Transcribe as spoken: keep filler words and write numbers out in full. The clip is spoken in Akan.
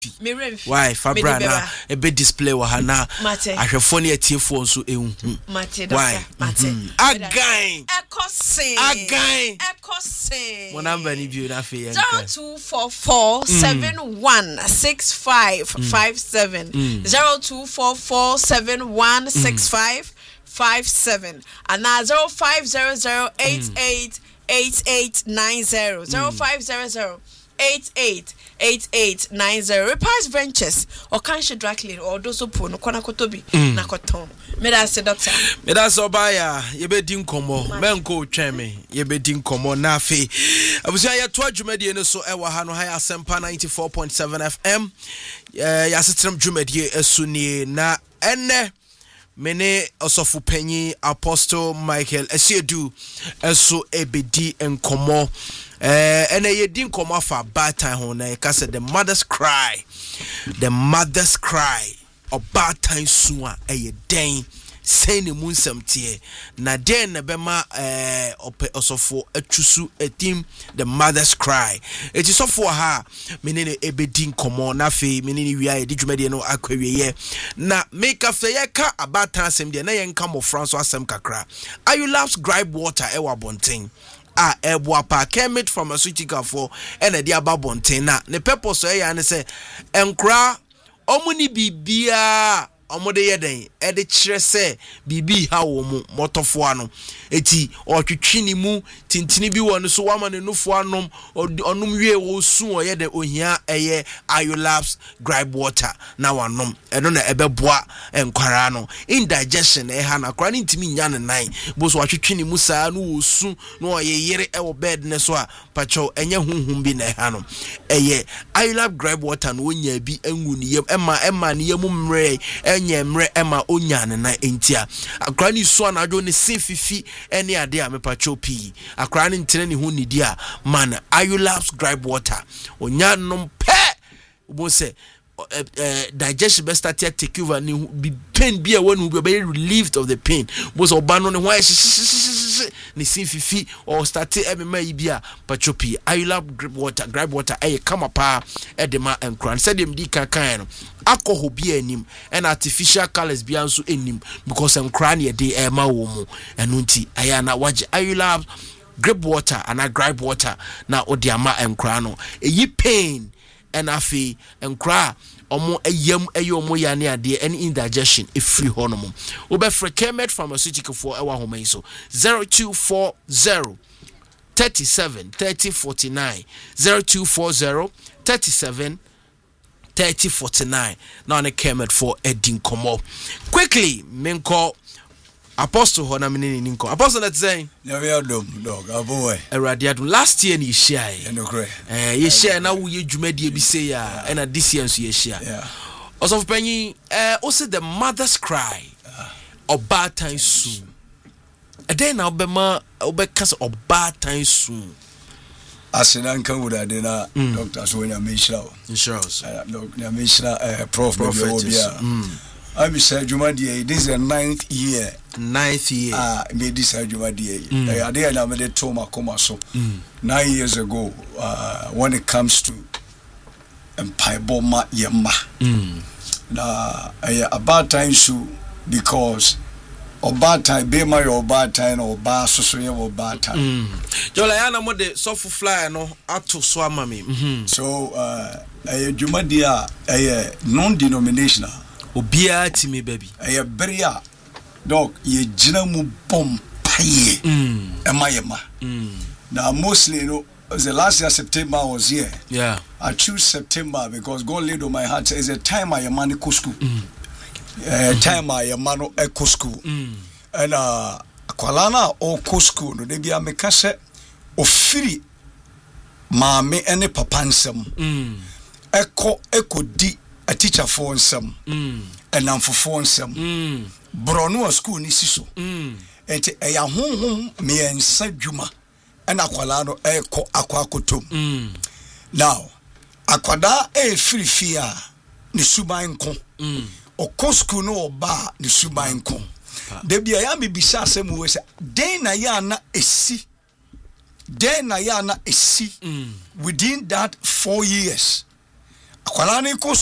Why Fabrana a bit display wa hana ahwefo ne atiefo nso ehu why again ekosin again ekosin mo number ni bio na fe zero two four four seven one six five five seven zero two four four seven one six five five seven and now zero five zero zero eight eight eight eight nine zero zero five zero zero eight eight eight eight nine zero. Repairs Ventures or Kanshi Draclin or Dosopo no Konakotobi Nakoton. Meda se doctor. Meda so baya yebe din komo menko tweme yebe din komo na fe. Abusia ya to adwumadi no so ewa ha no ha Asempa ninety-four point seven F M. Eh ya setrem dwumadi esuni na enne mene osofu panyi Apostle Michael Esiedu eso ebedi enkomo eh ene yedin komo afa bad time ho na ka say the mother's cry the mother's cry or bad time suwa eye den say ne munsam tie na den na bema eh osofu atwusu etim the mother's cry it is ofo ha menene ebedin komo na fe menene wi aye dwumade no akwawiye na make after ye ka abatan asem de na ye nka mo France asem kakra ayu loves gripe water e wa bonten a ebo pa Kermit pharmaceutical for ene de aba bonten na ne purpose e ya ne se enkra omuni bibia omode yeden e de kire se bibi ha wo mu motofo ano eti otwetwini mu tintini bi wonu so wama ne nufo anom onum wie wo su o yede ohia eye Iolabs gripe water na wanom eno na ebeboa enkwara no indigestion e ha na kwara ntimi nya ne nan bo so atwetwini mu saa no wo su no oyeyere e wo bed ne so a pacho enye hunhum bi na ha no eye Iolabs gripe water no onya bi enwu ne yem ema ema ne yem mre nyemre ema onyane na entia akra ni so na adwo ne sefifi ene ade a mepacho pi akra ni ntene ne hu nidi a man Iolabs gripe water onyanom pe bo se digestion best start to take over ni be pain be a one will be relieved of the pain bo so ba no ne ho ni sefifi or start e me mai bia pacho pi Iolabs gripe water gripe water e kama pa e de ma enkran said dem di kan kan no alcohol be anim and artificial colors be also anim because I'm crying a day ema wo mu enu nti aya na waje Iolabs gripe water and a gripe water na odiama enkra no eyi pain and afi enkra omo eyam eyomo ya ne ade any indigestion e free honomo wo be free Kermit pharmaceutical for ewa homa so zero two four zero thirty-seven thirty forty-nine zero two four zero thirty-seven thirty forty-nine now on a Kermit for Edin Komo. Quickly, Minko Apostle Hona Mini Ninko. Apostle that's saying, Never dog, a boy. A radiatum last year you share. Eh, you share now you Jumedi Bisaya and a this year you share. Yeah. Also, Penny, eh, also the mother's cry or bad time soon. A day now, Bema, Obekas or bad time soon. Asenanka would adena doctors when I mention insurance I mention uh prof Obia I be say Jumadi this is the ninth year ninth year ah made this Jumadi I dey na me dey to makoma so nine years ago uh when it comes to empire ma yema na a bad time so because or bad time be my or bad time or bad so or bad time Jolayana mo de sofu fly no ato so ama me so uh a Jumadia a non-denominational obia timi baby a beria dog ye gina mu bom paye emayema now mostly you know the last year September I was here yeah I choose September because God laid on my heart is a time I am man go school uh, time I am man go school and uh akwalana o ko school no de bia me ka se ofiri maame ene papa nsem mm eko ekodi a teacher for nsem mm enamfofo nsem mm brono a school ni siso mm enti eya honhom me ensa dwuma ena akwala no eko akwakotom mm now akwada e free fear ni suban nko mm o school no oba ni suban nko Debi ya mi bisa asem we say den na ya na esi den na ya na esi mm. within that four years akwala ne kɔ